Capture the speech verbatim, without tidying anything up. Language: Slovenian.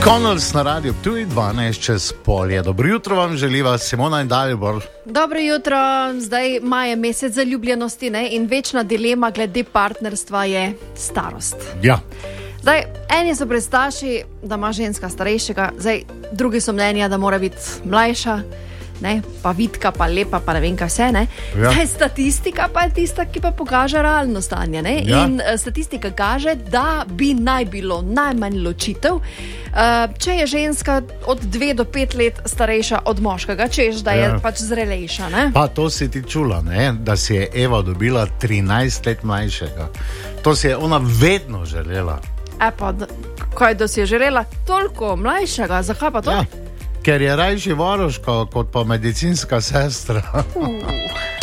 Connells na radiju Ptuj, dvanajst čez polje. Dobro jutro vam želiva Simona in Dalibor. Dobro jutro, zdaj maj je mesec zaljubljenosti, ne? In večna dilema glede partnerstva je starost. Ja. Zdaj, eni so predstaši, da ima ženska starejšega, zdaj drugi so mnenja, da mora biti mlajša, ne? Pa vitka, pa lepa, pa ne vem kaj vse, ne? Ja. Zdaj, statistika pa je tista, ki pa pokaže realno stanje, ne? Ja. In uh, statistika kaže, da bi naj bilo najmanj ločitev, uh, če je ženska od dve do pet let starejša od moškega, češ, da je Ja. pač zrelejša, ne? Pa to si ti čula, ne? Da si je Eva dobila trinajst let mlajšega. To si je ona vedno želela. E pa, d- kaj da si je želela toliko mlajšega, zakaj pa to? Ja. Ker je rajši varuška kot pa medicinska sestra. Uh.